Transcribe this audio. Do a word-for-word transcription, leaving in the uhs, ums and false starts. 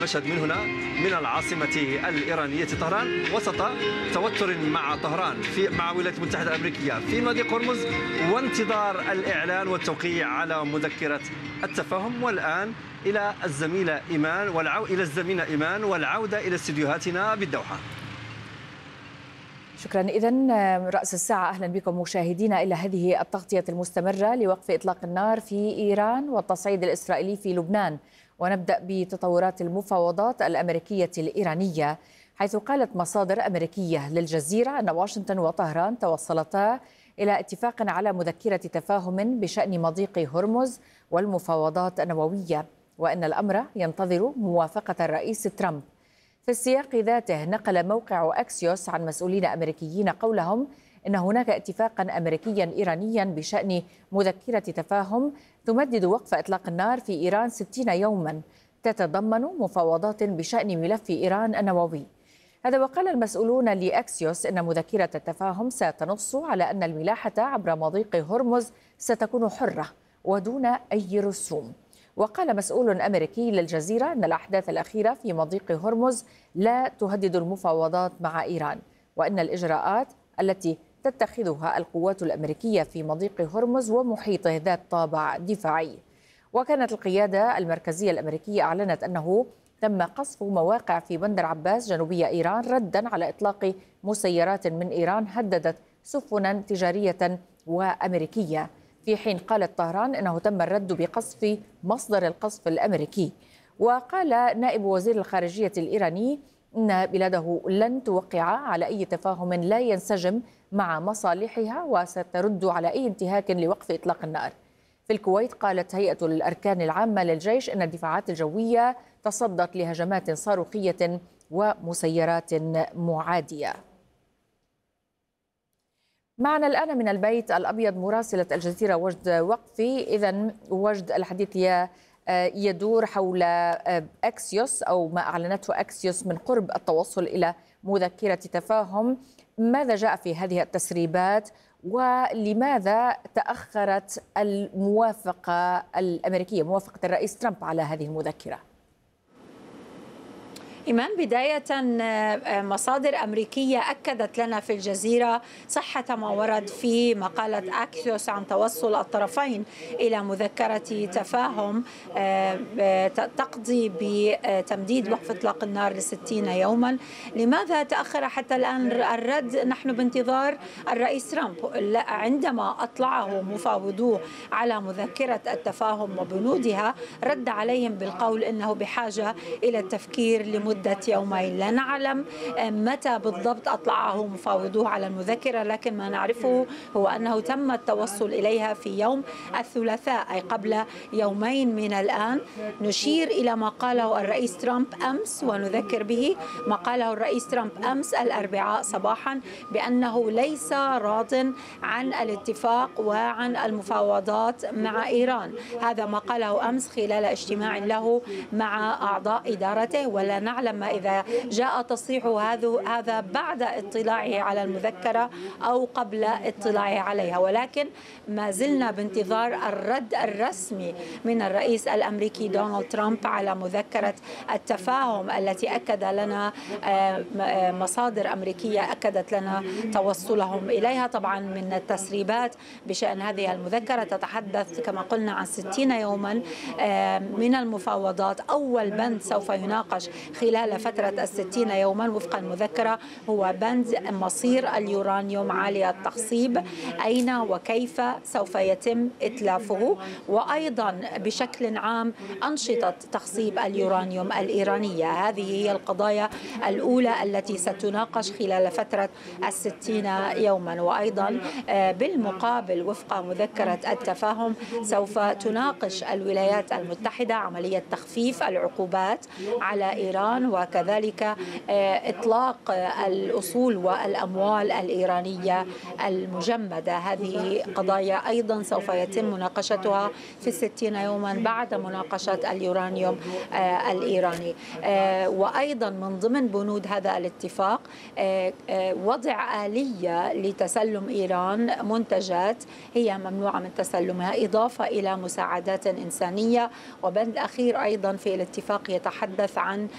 مشهد من هنا من العاصمة الإيرانية طهران وسط توتر مع طهران في مع الولايات المتحدة الأمريكية في مضيق هرمز وانتظار الإعلان والتوقيع على مذكرة التفاهم. والآن إلى الزميلة إيمان والعو... إلى الزميلة إيمان والعودة إلى استديوهاتنا بالدوحة. شكرا. إذن رأس الساعة، أهلا بكم مشاهدينا إلى هذه التغطية المستمرة لوقف إطلاق النار في إيران والتصعيد الإسرائيلي في لبنان. ونبدأ بتطورات المفاوضات الأمريكية الإيرانية، حيث قالت مصادر أمريكية للجزيرة أن واشنطن وطهران توصلتا إلى اتفاق على مذكرة تفاهم بشأن مضيق هرمز والمفاوضات النووية، وأن الأمر ينتظر موافقة الرئيس ترامب. في السياق ذاته نقل موقع أكسيوس عن مسؤولين أمريكيين قولهم إن هناك اتفاقا أمريكيا إيرانيا بشأن مذكرة تفاهم تمدد وقف إطلاق النار في إيران ستين يوما، تتضمن مفاوضات بشأن ملف إيران النووي. هذا وقال المسؤولون لأكسيوس إن مذكرة التفاهم ستنص على أن الملاحة عبر مضيق هرمز ستكون حرة ودون أي رسوم. وقال مسؤول أمريكي للجزيرة أن الأحداث الأخيرة في مضيق هرمز لا تهدد المفاوضات مع إيران، وأن الإجراءات التي تتخذها القوات الأمريكية في مضيق هرمز ومحيطه ذات طابع دفاعي. وكانت القيادة المركزية الأمريكية أعلنت أنه تم قصف مواقع في بندر عباس جنوبية إيران ردا على إطلاق مسيرات من إيران هددت سفنا تجارية وأمريكية، في حين قالت طهران أنه تم الرد بقصف مصدر القصف الأمريكي. وقال نائب وزير الخارجية الإيراني إن بلاده لن توقع على أي تفاهم لا ينسجم مع مصالحها وسترد على أي انتهاك لوقف إطلاق النار. في الكويت قالت هيئة الأركان العامة للجيش أن الدفاعات الجوية تصدت لهجمات صاروخية ومسيرات معادية. معنا الآن من البيت الأبيض مراسلة الجزيرة وجد وقفي. إذن وجد، الحديث يدور حول أكسيوس أو ما أعلنته أكسيوس من قرب التوصل إلى مذكرة تفاهم. ماذا جاء في هذه التسريبات ولماذا تأخرت الموافقة الأمريكية، موافقة الرئيس ترامب على هذه المذكرة؟ إيمان، بداية مصادر أمريكية أكدت لنا في الجزيرة صحة ما ورد في مقالة أكسيوس عن توصل الطرفين إلى مذكرة تفاهم تقضي بتمديد وقف إطلاق النار لستين يوما. لماذا تأخر حتى الآن الرد؟ نحن بانتظار الرئيس ترامب. عندما أطلعه مفاوضوه على مذكرة التفاهم وبنودها رد عليهم بالقول إنه بحاجة إلى التفكير لمدة مدة يومين. لا نعلم متى بالضبط أطلعه مفاوضوه على المذكرة، لكن ما نعرفه هو أنه تم التوصل إليها في يوم الثلاثاء، أي قبل يومين من الآن. نشير إلى ما قاله الرئيس ترامب أمس ونذكر به ما قاله الرئيس ترامب أمس الأربعاء صباحا بأنه ليس راض عن الاتفاق وعن المفاوضات مع إيران. هذا ما قاله أمس خلال اجتماع له مع أعضاء إدارته، ولا نعلم ما إذا جاء تصريح هذا بعد اطلاعه على المذكرة أو قبل اطلاعه عليها. ولكن ما زلنا بانتظار الرد الرسمي من الرئيس الأمريكي دونالد ترامب على مذكرة التفاهم التي أكد لنا مصادر أمريكية أكدت لنا توصلهم إليها. طبعا من التسريبات بشأن هذه المذكرة تتحدث كما قلنا عن ستين يوما من المفاوضات. أول بند سوف يناقش خلال فترة الستين يوما وفق المذكرة هو بند مصير اليورانيوم عالي التخصيب، أين وكيف سوف يتم إتلافه، وأيضا بشكل عام أنشطة تخصيب اليورانيوم الإيرانية. هذه هي القضايا الأولى التي ستناقش خلال فترة الستين يوما. وأيضا بالمقابل وفق مذكرة التفاهم سوف تناقش الولايات المتحدة عملية تخفيف العقوبات على إيران، وكذلك إطلاق الأصول والأموال الإيرانية المجمدة. هذه قضايا أيضا سوف يتم مناقشتها في الستين يوما بعد مناقشة اليورانيوم الإيراني. وأيضا من ضمن بنود هذا الاتفاق وضع آلية لتسلم إيران منتجات هي ممنوعة من تسلمها، إضافة إلى مساعدات إنسانية. وبند أخير أيضا في الاتفاق يتحدث عن